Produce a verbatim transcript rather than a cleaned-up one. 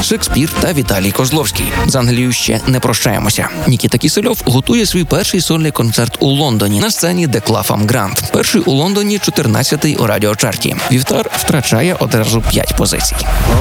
Шекспір та Віталій Козловський. З Англією ще не прощаємося. Нікіта Кісельов готує свій перший сольний концерт у Лондоні на сцені The Clapham Grand. Перший у Лондоні, чотирнадцятий у радіочарті. Вівтар втрачає одразу п'ять позицій.